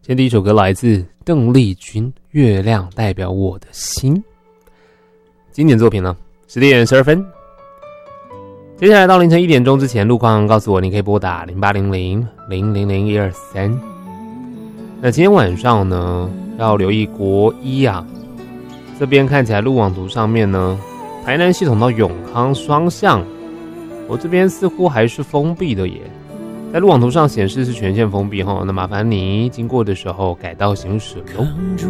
先第一首歌来自邓丽君，《月亮代表我的心》，经典作品呢，10点12分。接下来到凌晨1点钟之前，路况告诉我，你可以拨打0800-000-123。那今天晚上呢，要留意国一啊，这边看起来路网图上面呢，台南系统到永康双向，我这边似乎还是封闭的耶。在路网图上显示是全线封闭齁，那麻烦你经过的时候改道行驶咯。